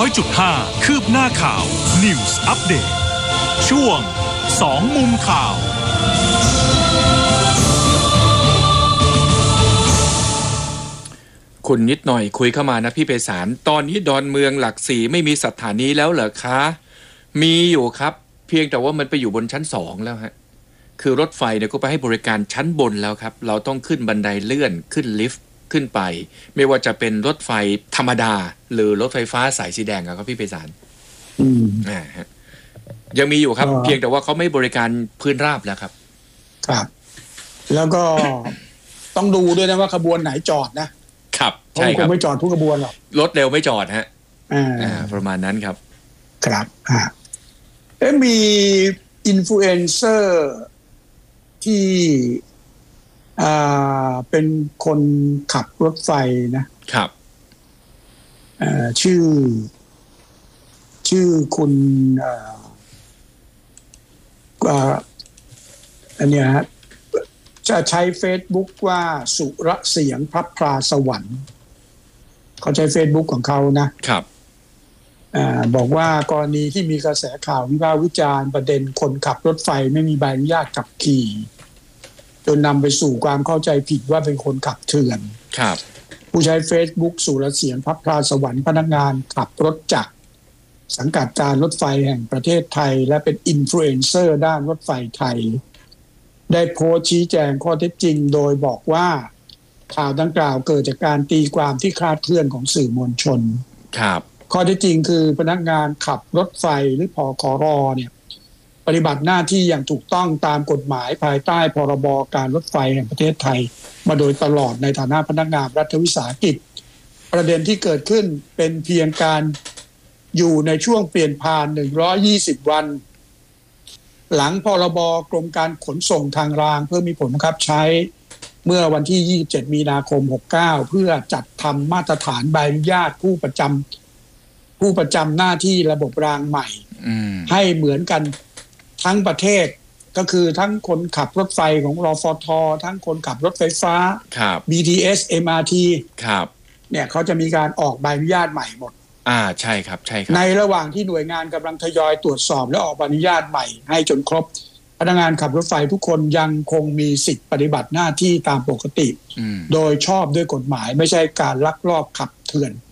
100.5 คืบหน้าข่าว News Update ช่วง2มุมข่าวคุณนิดหน่อยคุยเข้ามานะพี่ไพศาลตอนนี้ดอนเมืองหลักสี่ไม่มีสถานีแล้วเหรอคะมีอยู่ครับเพียงแต่ว่ามันไปอยู่บนชั้น2แล้วฮะคือรถไฟเนี่ยก็ไปให้บริการชั้นบนแล้วครับเราต้องขึ้นบันไดเลื่อนขึ้นลิฟต์ขึ้นไปไม่ว่าจะเป็นรถไฟธรรมดาหรือรถไฟฟ้าสายสีแดงครับพี่ไพศาลยังมีอยู่ครับเพียงแต่ว่าเขาไม่บริการพื้นราบแล้วครับครับแล้วก็ต้องดูด้วยนะว่าขบวนไหนจอดนะครับใช่ครับคงไม่จอดทุกขบวนหรอกรถเร็วไม่จอดฮะประมาณนั้นครับครับมีอินฟลูเอนเซอร์ที่เป็นคนขับรถไฟนะครับชื่อคุณอันเนี้ยฮะจะใช้ Facebook ว่าสุรเสียงพระพราสวรรค์เขาใช้ Facebook ของเขานะครับบอกว่ากรณีที่มีกระแสข่าววิพากษ์วิจารณ์ประเด็นคนขับรถไฟไม่มีใบอนุญาตขับขี่จนนำไปสู่ความเข้าใจผิดว่าเป็นคนขับเถื่อนครับผู้ใช้ Facebook สุรเสียงพระพราสวรรค์พนักงานขับรถจักรสังกัดการรถไฟแห่งประเทศไทยและเป็นอินฟลูเอนเซอร์ด้านรถไฟไทยได้โพสต์ชี้แจงข้อเท็จจริงโดยบอกว่าข่าวดังกล่าวเกิดจากการตีความที่คลาดเคลื่อนของสื่อมวลชนครับข้อเท็จจริงคือพนักงานขับรถไฟหรือผคร.เนี่ยปฏิบัติหน้าที่อย่างถูกต้องตามกฎหมายภายใต้พรบการรถไฟแห่งประเทศไทยมาโดยตลอดในฐานะพนักงานรัฐวิสาหกิจประเด็นที่เกิดขึ้นเป็นเพียงการอยู่ในช่วงเปลี่ยนผ่าน120วันหลังพรบกรมการขนส่งทางรางเพื่อมีผลบังคับใช้เมื่อวันที่27มีนาคม69เพื่อจัดทำมาตรฐานใบอนุญาตผู้ประจำหน้าที่ระบบรางใหม่ให้เหมือนกันทั้งประเทศก็คือทั้งคนขับรถไฟของรฟท.ทั้งคนขับรถไฟฟ้า BTS MRT ครับเนี่ยเขาจะมีการออกใบอนุญาตใหม่หมดใช่ครับใช่ครับในระหว่างที่หน่วยงานกำลังทยอยตรวจสอบและออกใบอนุญาตใหม่ให้จนครบพนักงานขับรถไฟทุกคนยังคงมีสิทธิปฏิบัติหน้าที่ตามปกติโดยชอบด้วยกฎหมายไม่ใช่การลักลอบขับเถื่อน